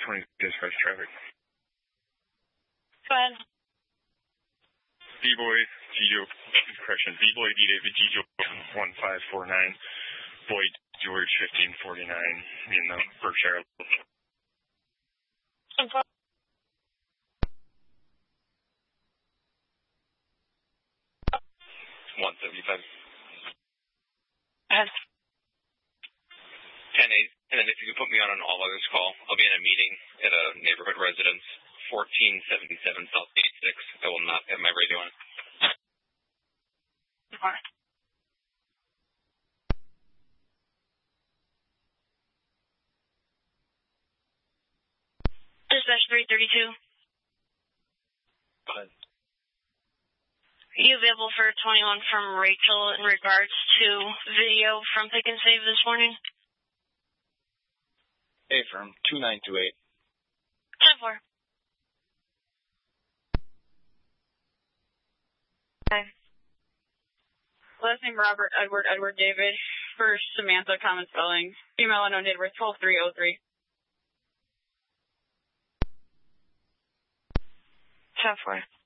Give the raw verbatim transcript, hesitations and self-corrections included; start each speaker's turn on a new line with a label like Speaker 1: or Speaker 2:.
Speaker 1: twenty dispatch traffic.
Speaker 2: Go ahead.
Speaker 1: B-Boy, G-Joe, correction, B-Boy, D-David, G-Joe, one five four nine, Boyd, George, fifteen forty-nine, in the Berkshire. one seventy-five.
Speaker 2: Yes.
Speaker 3: ten eight, and then if you could put me on an all others call, I'll be in a meeting at a neighborhood residence, fourteen seventy-seven South eighty-six. I will not have my radio on.
Speaker 2: Okay. Dispatch three thirty-two.
Speaker 3: Go ahead.
Speaker 2: Are you available for twenty-one from Rachel in regards to video from Pick and Save this morning?
Speaker 4: A firm, two nine two eight.
Speaker 2: ten four.
Speaker 5: Hi. Last name Robert Edward Edward David. First Samantha, common spelling. Email unknown date of birth twelve three oh three.
Speaker 2: ten four.